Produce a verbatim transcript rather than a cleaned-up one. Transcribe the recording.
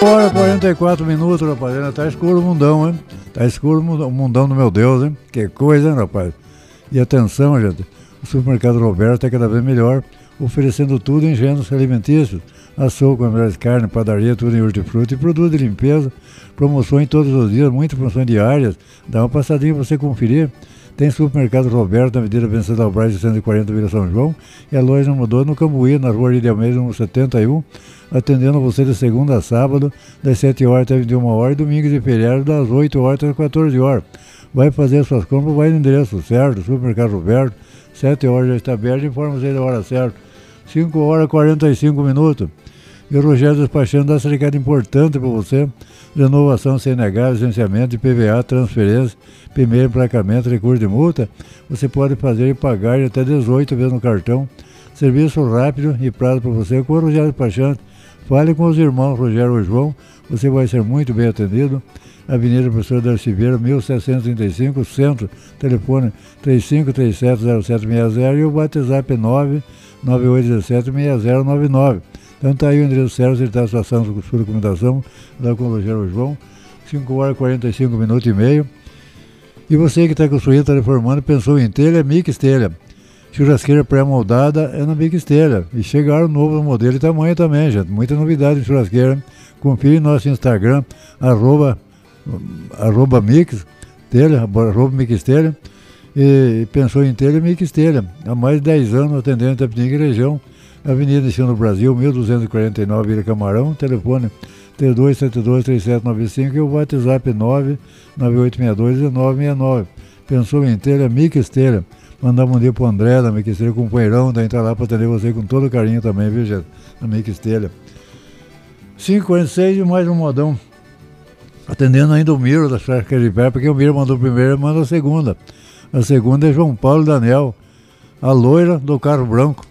Hora quarenta e quatro minutos, rapaz. Tá escuro o mundão, hein? Tá escuro o mundão do meu Deus, hein? Que coisa, hein, rapaz? E atenção, gente. O supermercado Roberto é cada vez melhor, oferecendo tudo em gêneros alimentícios. Açougue, melhores carne, padaria, tudo em hortifruti e produtos de limpeza. Promoções todos os dias, muitas promoções diárias. Dá uma passadinha para você conferir. Tem supermercado Roberto, na Avenida Venceslau Braz, cento e quarenta, Vila São João. E a loja mudou no Cambuí, na rua Lídia Almeida, número setenta e um. Atendendo você de segunda a sábado, das sete horas até vinte e uma horas, e domingos e feriados, das oito horas até quatorze horas. Vai fazer suas compras, vai no endereço certo, supermercado Roberto, sete horas já está aberto, informa você da hora certa. cinco horas e quarenta e cinco minutos. E o Rogério despachando dá esse recado importante para você: renovação C N H, licenciamento, I P V A, transferência, primeiro emplacamento, recurso de multa. Você pode fazer e pagar até dezoito vezes no cartão. Serviço rápido e prazo para você com o Rogério Despachante. Fale com os irmãos Rogério e João, você vai ser muito bem atendido. Avenida Professor Darcy Vieira, mil seiscentos e trinta e cinco, Centro, telefone três cinco três sete zero sete seis zero e o WhatsApp nove nove oito um sete seis zero nove nove. Então tá aí o endereço certo, você está a situação de sua documentação, lá com o Rogério e João, cinco horas e quarenta e cinco minutos e meio. E você que está construindo, está reformando, pensou em telha, Mix Telha. Churrasqueira pré-moldada é na Mix Telha. E chegaram novos modelos e tamanho também, gente. Muita novidade em churrasqueira. Confira nosso Instagram, arroba, arroba Mix Telha, arroba Mix Telha. E pensou em telha, Mix Telha. Há mais de dez anos atendendo Itapetininga e região. Avenida Ensino do Brasil, mil duzentos e quarenta e nove, Vila Camarão. Telefone três dois sete dois, três sete nove cinco e o WhatsApp nove nove oito seis dois um nove seis nove. Pensou em telha, Mix Telha. Mandar um dia pro André da Mix Telha, companheirão, daí entrar lá para atender você com todo carinho também, viu, gente? Na Mix Telha. cinco e quarenta e seis e mais um modão. Atendendo ainda o Miro da Chácara de Pé, porque o Miro mandou a primeira e manda a segunda. A segunda é João Paulo Daniel, a loira do carro branco.